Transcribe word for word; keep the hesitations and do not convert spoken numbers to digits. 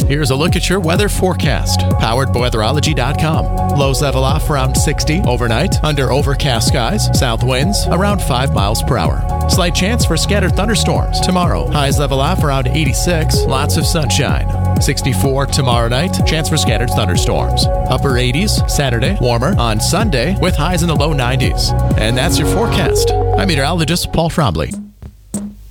Here's a look at your weather forecast, powered by weatherology dot com. Lows level off around sixty overnight, under overcast skies, south winds around five miles per hour. Slight chance for scattered thunderstorms tomorrow. Highs level off around eighty-six, lots of sunshine. sixty-four tomorrow night, chance for scattered thunderstorms. Upper eighties Saturday, warmer on Sunday with highs in the low nineties. And that's your forecast. I'm meteorologist Paul Trombley.